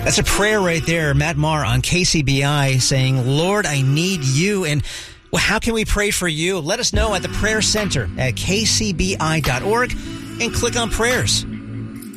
That's a prayer right there. Matt Maher on KCBI saying, Lord, I need you. And well, how can we pray for you? Let us know at the prayer center at kcbi.org and click on prayers.